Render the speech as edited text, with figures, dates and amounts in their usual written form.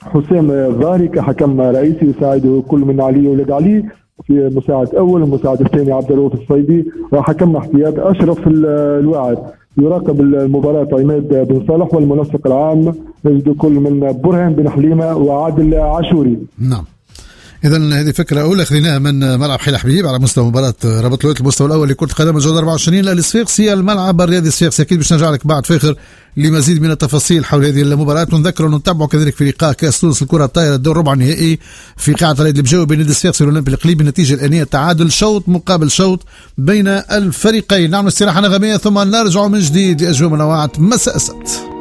حسام الظاهري كحكم رئيسي، يساعده كل من علي ولد علي في مساعد أول، والمساعد الثاني عبد الرؤوف الصيدي، وحكم احتياط أشرف الواعر. يراقب المباراة عماد بن صالح، والمنسق العام نجد كل من برهان بن حليمة وعادل عاشوري. نعم، إذن هذه فكرة أولى خذيناها من ملعب حيل حبيب على مستوى مباراة رباط الولايات المستوى الأول لكرة القدم الجولة 24 للصفاقسي. الملعب الرياضي الصفاقسي أكيد باش نرجع لك بعد فاخر لمزيد من التفاصيل حول هذه المباراة. ونذكر أن نتابعوا كذلك في لقاء كأس تونس الكرة الطائرة الدور ربع النهائي في قاعة العيد البجاوي بين نادي الصفاقسي والأولمبي الإقليمي بالنتيجة الآنية تعادل شوط مقابل شوط بين الفريقين. نعمل استراحة نغمية ثم نرجع من جديد لأجواء منوعة مساء السبت.